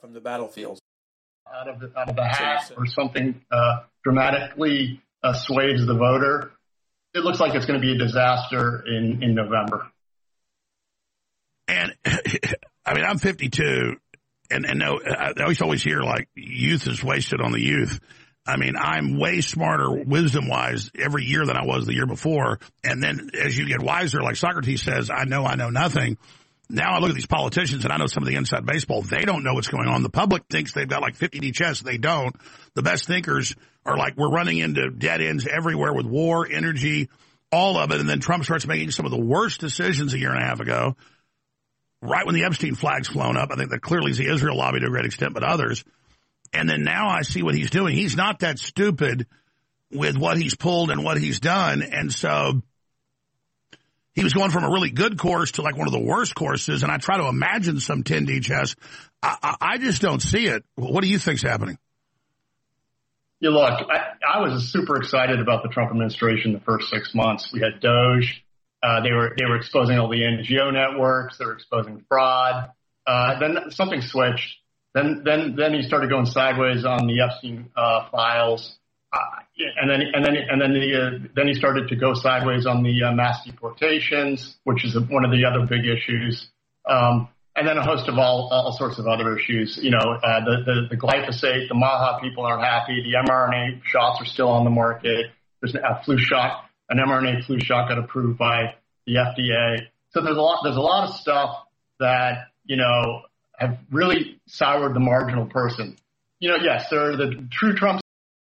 from the battlefield. Out of the hat or something dramatically sways the voter, it looks like it's going to be a disaster in November. And I mean, I'm 52, and no, I always hear like youth is wasted on the youth. I mean, I'm way smarter wisdom-wise every year than I was the year before. And then as you get wiser, like Socrates says, I know nothing. Now I look at these politicians and I know some of the inside baseball. They don't know what's going on. The public thinks they've got like 50 chess. They don't. The best thinkers are like, we're running into dead ends everywhere with war, energy, all of it. And then Trump starts making some of the worst decisions a year and a half ago, right when the Epstein flag's flown up. I think that clearly is the Israel lobby to a great extent, but others. And then now I see what he's doing. He's not that stupid with what he's pulled and what he's done. And so he was going from a really good course to like one of the worst courses. And I try to imagine some 10D chess. I just don't see it. What do you think's happening? Yeah, look, I was super excited about the Trump administration the first 6 months. We had Doge. They were exposing all the NGO networks. They were exposing fraud. Then something switched. Then he started going sideways on the Epstein files, and then he started to go sideways on the mass deportations, which is one of the other big issues, and then a host of all sorts of other issues. You know, the glyphosate, the Maha people aren't happy. The mRNA shots are still on the market. There's a flu shot, an mRNA flu shot got approved by the FDA. So there's a lot of stuff that, you know, have really soured the marginal person. You know, yes, there are the true Trump